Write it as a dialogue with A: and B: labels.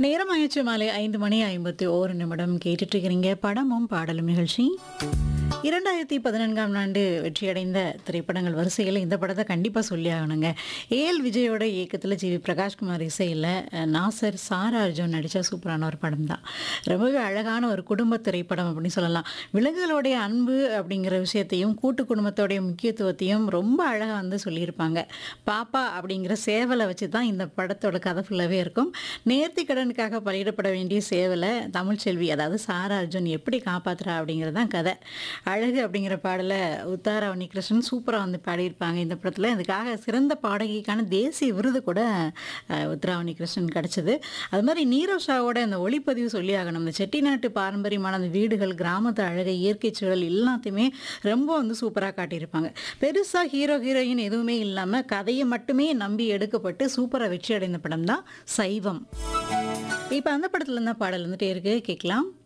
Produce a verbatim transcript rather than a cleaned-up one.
A: நேரம் ஆயிடுச்சு மாலை ஐந்து மணி ஐம்பத்தி ஓரு நிமிடம் கேட்டுட்டு இருக்கிறீங்க படமும் பாடலும் நிகழ்ச்சி. இரண்டாயிரத்தி பதினான்காம் ஆண்டு வெற்றியடைந்த திரைப்படங்கள் வரிசையில் இந்த படத்தை கண்டிப்பாக சொல்லி ஆகணுங்க. ஏஎல் விஜயோட இயக்கத்தில் ஜி வி பிரகாஷ்குமார் இசையில் நாசர் சாரா அர்ஜுன் நடித்த சூப்பரான ஒரு படம் தான். ரொம்பவே அழகான ஒரு குடும்ப திரைப்படம் அப்படின்னு சொல்லலாம். விலங்குகளுடைய அன்பு அப்படிங்கிற விஷயத்தையும் கூட்டு குடும்பத்தோடைய முக்கியத்துவத்தையும் ரொம்ப அழகாக வந்து சொல்லியிருப்பாங்க. பாப்பா அப்படிங்கிற சேவலை வச்சு தான் இந்த படத்தோட கதை ஃபுல்லாகவே இருக்கும். நேர்த்தி கடனுக்காக பலியிடப்பட வேண்டிய சேவலை தமிழ்ச்செல்வி அதாவது சாரா அர்ஜுன் எப்படி காப்பாற்றுறா அப்படிங்கிறது தான் கதை. அழகு அப்படிங்கிற பாடலை உத்தாரா உன்னிகிருஷ்ணன் சூப்பராக வந்து பாடியிருப்பாங்க இந்த படத்தில். இதுக்காக சிறந்த பாடகிக்கான தேசிய விருது கூட அஹ், உத்தரா உன்னிகிருஷ்ணன் கிடச்சிது. அது மாதிரி நீரவ் ஷாவோட அந்த ஒளிப்பதிவு சொல்லி ஆகணும். இந்த செட்டிநாட்டு பாரம்பரியமான அந்த வீடுகள், கிராமத்து அழகை, இயற்கை சூழல் எல்லாத்தையுமே ரொம்ப வந்து சூப்பராக காட்டியிருப்பாங்க. பெருசாக ஹீரோ ஹீரோயின் எதுவுமே இல்லாமல் கதையை மட்டுமே நம்பி எடுக்கப்பட்டு சூப்பராக வெற்றி அடைந்த படம் தான் சைவம். இப்போ அந்த படத்துல இருந்த பாடல் வந்துட்டே இருக்கு, கேட்கலாம்.